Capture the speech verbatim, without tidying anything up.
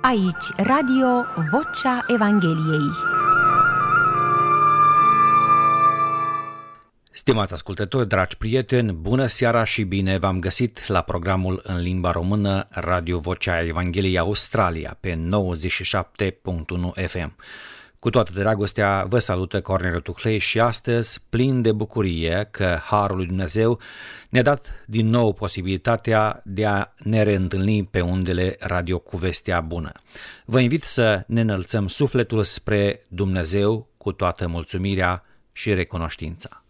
Aici, Radio Vocea Evangheliei. Stimați ascultători, dragi prieteni, bună seara și bine v-am găsit la programul în limba română Radio Vocea Evangheliei Australia pe nouăzeci și șapte punct unu F M. Cu toată dragostea vă salută Corneliu Tuclei și astăzi, plin de bucurie că Harul lui Dumnezeu ne-a dat din nou posibilitatea de a ne reîntâlni pe undele Radio cu vestea bună. Vă invit să ne înălțăm sufletul spre Dumnezeu cu toată mulțumirea și recunoștința.